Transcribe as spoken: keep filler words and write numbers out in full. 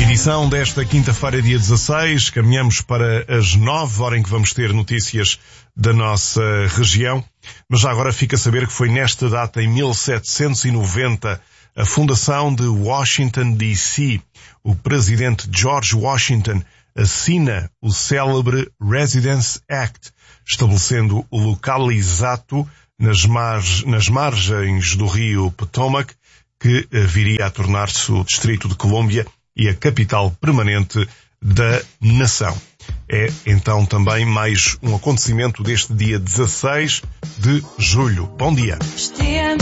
Edição desta quinta-feira, dia dezasseis, caminhamos para as nove, hora em que vamos ter notícias da nossa região. Mas já agora fica a saber que foi nesta data, em mil setecentos e noventa, a fundação de Washington, D C O presidente George Washington assina o célebre Residence Act, estabelecendo o local exato nas, mar... nas margens do rio Potomac, que viria a tornar-se o Distrito de Colômbia e a capital permanente da nação. É, então, também mais um acontecimento deste dia dezasseis de julho. Bom dia.